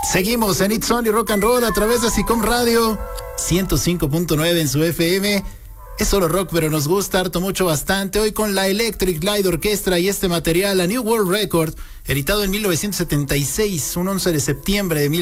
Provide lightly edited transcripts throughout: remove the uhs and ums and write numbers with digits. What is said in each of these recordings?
Seguimos en It's Only Rock and Roll a través de SICOM Radio 105.9 en su FM. Es solo rock, pero nos gusta harto, mucho, bastante. Hoy con la Electric Light Orchestra y este material, la New World Record, editado en 1976, un 11 de septiembre de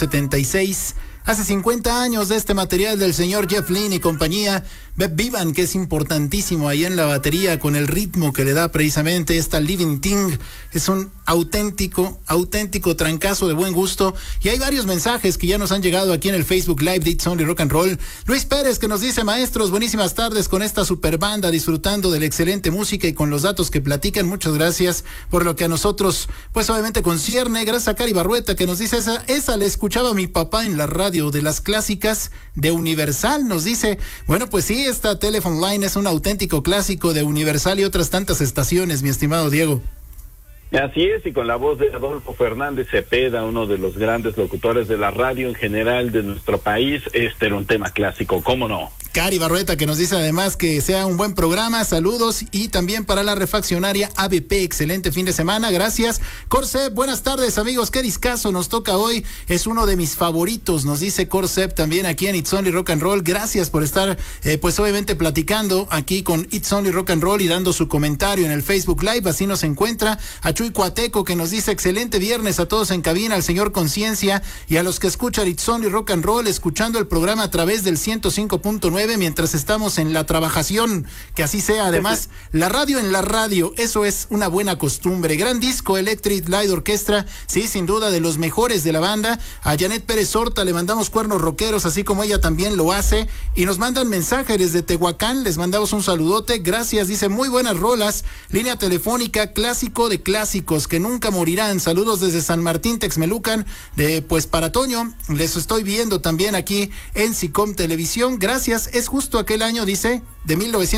1976. Hace 50 años de este material del señor Jeff Lynne y compañía. Beb Bevan, que es importantísimo ahí en la batería con el ritmo que le da precisamente esta Living Thing. Es un auténtico trancazo de buen gusto. Y hay varios mensajes que ya nos han llegado aquí en el Facebook Live de It's Only Rock and Roll. Luis Pérez, que nos dice: maestros, buenísimas tardes con esta super banda, disfrutando de la excelente música y con los datos que platican. Muchas gracias por lo que a nosotros, pues obviamente concierne. Gracias a Cari Barrueta, que nos dice: esa la escuchaba mi papá en la radio de las clásicas de Universal. Nos dice, bueno, pues sí, esta Telephone Line es un auténtico clásico de Universal y otras tantas estaciones, mi estimado Diego. Así es, y con la voz de Adolfo Fernández Cepeda, uno de los grandes locutores de la radio en general de nuestro país. Este era un tema clásico, ¿cómo no? Cari Barrueta, que nos dice además que sea un buen programa, saludos, y también para la refaccionaria ABP, excelente fin de semana, gracias. Corsep, buenas tardes amigos, qué discazo nos toca hoy, es uno de mis favoritos, nos dice Corsep también aquí en It's Only Rock and Roll. Gracias por estar, pues obviamente platicando aquí con It's Only Rock and Roll y dando su comentario en el Facebook Live, así nos encuentra. A Chuy Cuateco, que nos dice: excelente viernes a todos en cabina, al señor Conciencia y a los que escuchan It's Only Rock and Roll, escuchando el programa a través del 105.9 mientras estamos en la trabajación, que así sea. Además, la radio en la radio, eso es una buena costumbre. Gran disco, Electric Light Orchestra, sí, sin duda de los mejores de la banda. A Janet Pérez Horta le mandamos cuernos rockeros, así como ella también lo hace, y nos mandan mensajes desde Tehuacán, les mandamos un saludote, gracias, dice: muy buenas rolas, línea telefónica, clásico de clásicos que nunca morirán. Saludos desde San Martín Texmelucan, pues para Toño, les estoy viendo también aquí en SICOM Televisión, gracias. Es justo aquel año, dice, de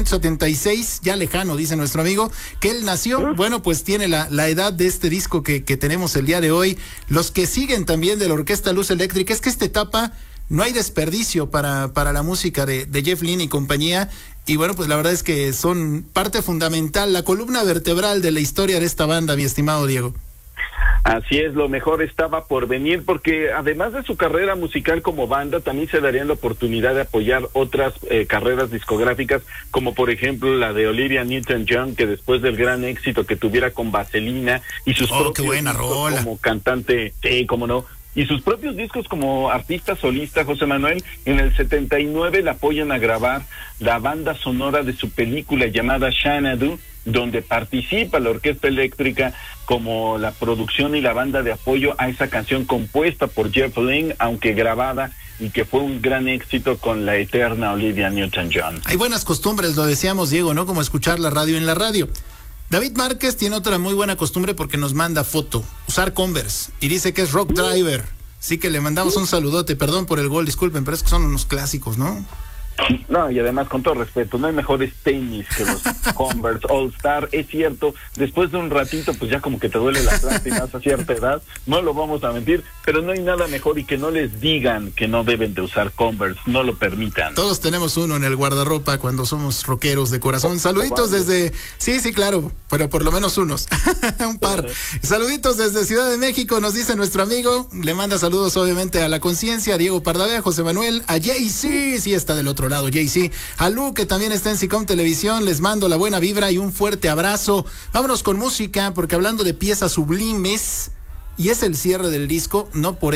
1976, ya lejano, dice nuestro amigo, que él nació. Bueno, pues tiene la edad de este disco que tenemos el día de hoy. Los que siguen también de la Orquesta Luz Eléctrica, es que esta etapa no hay desperdicio para la música de Jeff Lynne y compañía. Y bueno, pues la verdad es que son parte fundamental, la columna vertebral de la historia de esta banda, mi estimado Diego. Así es, lo mejor estaba por venir, porque además de su carrera musical como banda, también se darían la oportunidad de apoyar otras carreras discográficas, como por ejemplo la de Olivia Newton-John, que después del gran éxito que tuviera con Vaselina y sus propios qué buena rola como cantante, cómo no, y sus propios discos como artista solista, José Manuel, en el 79 la apoyan a grabar la banda sonora de su película llamada Xanadu, donde participa la Orquesta Eléctrica como la producción y la banda de apoyo a esa canción compuesta por Jeff Lynne, aunque grabada, y que fue un gran éxito con la eterna Olivia Newton-John. Hay buenas costumbres, lo decíamos, Diego, ¿no? Como escuchar la radio en la radio. David Márquez tiene otra muy buena costumbre porque nos manda foto, usar Converse, y dice que es Rock Driver. Sí, que le mandamos un saludote, perdón por el gol, disculpen, pero es que son unos clásicos, ¿no? No, y además, con todo respeto, no hay mejores tenis que los Converse All Star. Es cierto, después de un ratito, pues ya como que te duele la planta y más a cierta edad, no lo vamos a mentir, pero no hay nada mejor, y que no les digan que no deben de usar Converse, no lo permitan. Todos tenemos uno en el guardarropa cuando somos rockeros de corazón. Saluditos desde... Sí, claro, pero por lo menos unos. Un par. Saluditos desde Ciudad de México, nos dice nuestro amigo. Le manda saludos obviamente a La Conciencia, a Diego Pardavea, a José Manuel, a JC, sí está del otro lado, JC, a Lu, que también está en SICOM Televisión. Les mando la buena vibra y un fuerte abrazo. Vámonos con música, porque hablando de piezas sublimes, y es el cierre del disco, no por